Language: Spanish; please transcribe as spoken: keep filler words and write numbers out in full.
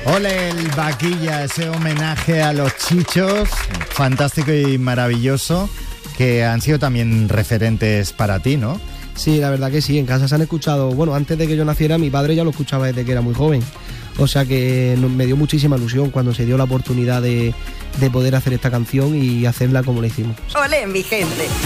Ole el Vaquilla, ese homenaje a los Chichos, fantástico y maravilloso, que han sido también referentes para ti, ¿no? Sí, la verdad que sí, en casa se han escuchado, bueno, antes de que yo naciera, mi padre ya lo escuchaba desde que era muy joven, o sea que me dio muchísima ilusión cuando se dio la oportunidad de, de poder hacer esta canción y hacerla como la hicimos. Ole, mi gente.